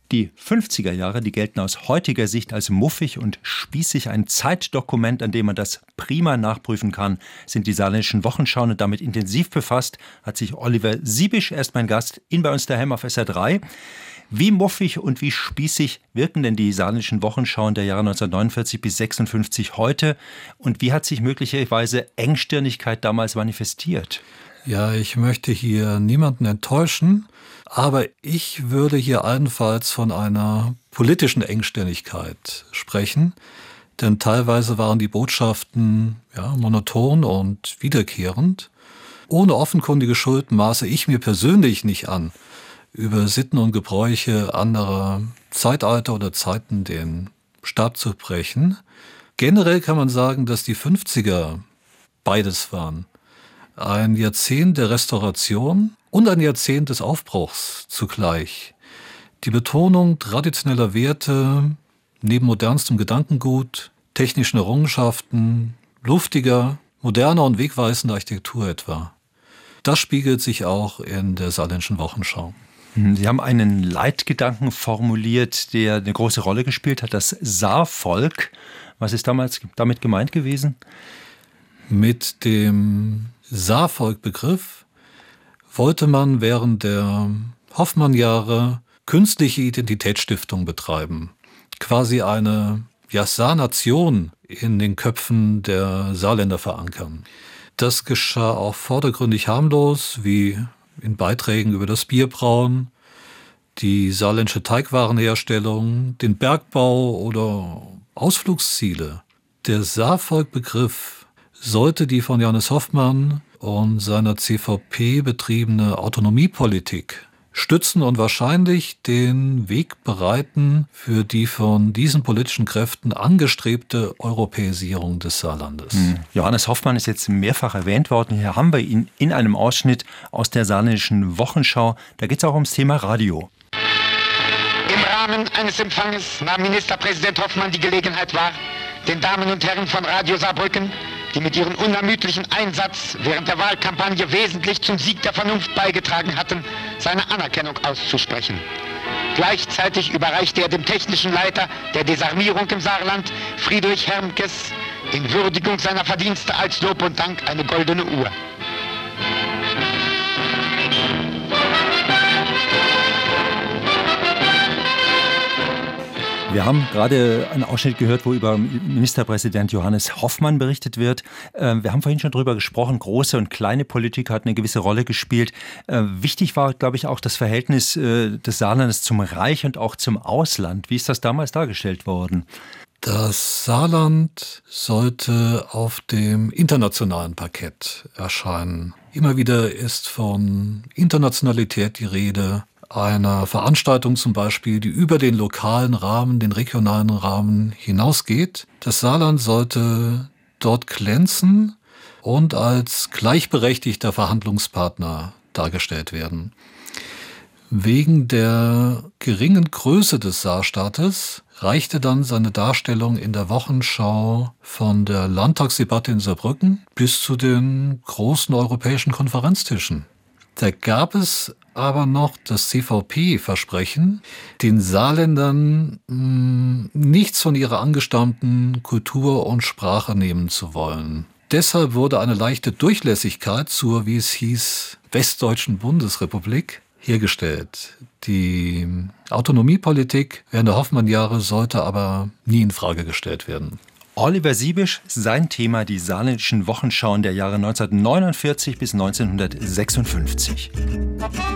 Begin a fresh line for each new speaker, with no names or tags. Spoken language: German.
Die 50er Jahre, die gelten aus heutiger Sicht als muffig und spießig. Ein Zeitdokument, an dem man das prima nachprüfen kann, sind die saarländischen Wochenschauen. Und damit intensiv befasst hat sich Oliver Siebisch, erst mein Gast, in bei uns daheim auf SR3. Wie muffig und wie spießig wirken denn die saarländischen Wochenschauen der Jahre 1949 bis 56 heute? Und wie hat sich möglicherweise Engstirnigkeit damals manifestiert?
Ja, ich möchte hier niemanden enttäuschen, aber ich würde hier allenfalls von einer politischen Engstirnigkeit sprechen, denn teilweise waren die Botschaften monoton und wiederkehrend. Ohne offenkundige Schuld maße ich mir persönlich nicht an, über Sitten und Gebräuche anderer Zeitalter oder Zeiten den Stab zu brechen. Generell kann man sagen, dass die 50er beides waren. Ein Jahrzehnt der Restauration und ein Jahrzehnt des Aufbruchs zugleich. Die Betonung traditioneller Werte neben modernstem Gedankengut, technischen Errungenschaften, luftiger, moderner und wegweisender Architektur etwa. Das spiegelt sich auch in der Saarländischen Wochenschau.
Sie haben einen Leitgedanken formuliert, der eine große Rolle gespielt hat, das Saarvolk. Was ist damals damit gemeint gewesen?
Mit dem Saarvolk-Begriff wollte man während der Hoffmann-Jahre künstliche Identitätsstiftung betreiben. Quasi eine Saarnation in den Köpfen der Saarländer verankern. Das geschah auch vordergründig harmlos, wie in Beiträgen über das Bierbrauen, die saarländische Teigwarenherstellung, den Bergbau oder Ausflugsziele. Der Saarvolk-Begriff sollte die von Johannes Hoffmann und seiner CVP betriebene Autonomiepolitik stützen und wahrscheinlich den Weg bereiten für die von diesen politischen Kräften angestrebte Europäisierung des Saarlandes.
Johannes Hoffmann ist jetzt mehrfach erwähnt worden. Hier haben wir ihn in einem Ausschnitt aus der Saarländischen Wochenschau. Da geht es auch ums Thema Radio.
Im Rahmen eines Empfanges nahm Ministerpräsident Hoffmann die Gelegenheit wahr, den Damen und Herren von Radio Saarbrücken, die mit ihrem unermüdlichen Einsatz während der Wahlkampagne wesentlich zum Sieg der Vernunft beigetragen hatten, seine Anerkennung auszusprechen. Gleichzeitig überreichte er dem technischen Leiter der Desarmierung im Saarland, Friedrich Hermkes, in Würdigung seiner Verdienste als Lob und Dank eine goldene Uhr.
Wir haben gerade einen Ausschnitt gehört, wo über Ministerpräsident Johannes Hoffmann berichtet wird. Wir haben vorhin schon drüber gesprochen, große und kleine Politik hat eine gewisse Rolle gespielt. Wichtig war, glaube ich, auch das Verhältnis des Saarlandes zum Reich und auch zum Ausland. Wie ist das damals dargestellt worden?
Das Saarland sollte auf dem internationalen Parkett erscheinen. Immer wieder ist von Internationalität die Rede. Einer Veranstaltung zum Beispiel, die über den lokalen Rahmen, den regionalen Rahmen hinausgeht. Das Saarland sollte dort glänzen und als gleichberechtigter Verhandlungspartner dargestellt werden. Wegen der geringen Größe des Saarstaates reichte dann seine Darstellung in der Wochenschau von der Landtagsdebatte in Saarbrücken bis zu den großen europäischen Konferenztischen. Da gab es aber noch das CVP-Versprechen, den Saarländern nichts von ihrer angestammten Kultur und Sprache nehmen zu wollen. Deshalb wurde eine leichte Durchlässigkeit zur, wie es hieß, Westdeutschen Bundesrepublik hergestellt. Die Autonomiepolitik während der Hoffmann-Jahre sollte aber nie in Frage gestellt werden.
Oliver Siebisch, sein Thema die saarländischen Wochenschauen der Jahre 1949 bis 1956.